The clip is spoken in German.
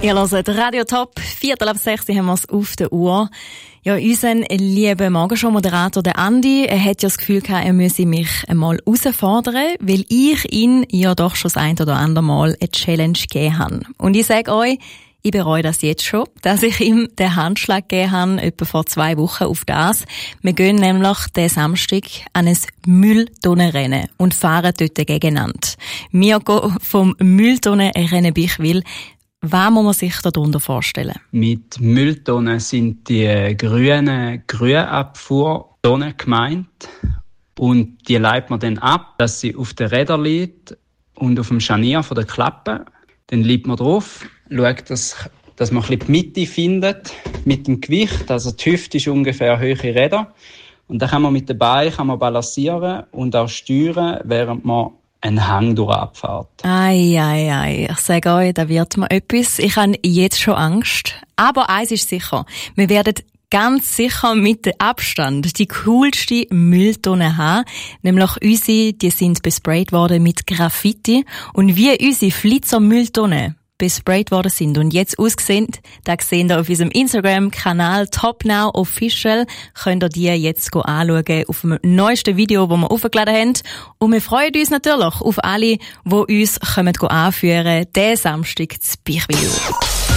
Ihr hört Radio Top, 5:45 haben wir es auf der Uhr. Ja, unser lieber Morgenshow-Moderator, der Andi, er hat ja das Gefühl gehabt, er müsse mich einmal herausfordern, weil ich ihn ja doch schon das ein oder andere Mal eine Challenge gegeben habe. Und ich sage euch, ich bereue das jetzt schon, dass ich ihm den Handschlag gegeben habe, etwa vor 2 Wochen auf das. Wir gehen nämlich den Samstag an ein Mülltonnenrennen und fahren dort gegeneinander. Wir gehen vom Mülltonnenrennen Bichwil. Was muss man sich darunter vorstellen? Mit Mülltonnen sind die grünen Grünabfuhrtonnen gemeint. Und die leitet man dann ab, dass sie auf den Rädern liegt und auf dem Scharnier von der Klappe. Dann liegt man drauf, schaut, dass man ein bisschen die Mitte findet mit dem Gewicht. Also die Hüfte ist ungefähr hohe Räder. Und dann kann man mit den Beinen balancieren und auch steuern, während man einen Hang durchabfährt. Ei. Ich sage euch, da wird mir etwas. Ich habe jetzt schon Angst. Aber eins ist sicher. Wir werden ganz sicher mit dem Abstand die coolste Mülltonne haben. Nämlich unsere, die sind besprayt worden mit Graffiti. Und wie unsere Flitzer-Mülltonnen besprayt worden sind und jetzt aussehen, da seht ihr auf unserem Instagram-Kanal TopNowOfficial. Könnt ihr die jetzt anschauen auf dem neuesten Video, das wir aufgeladen haben. Und wir freuen uns natürlich auf alle, die uns anführen, diesen Samstag zu Bichwil.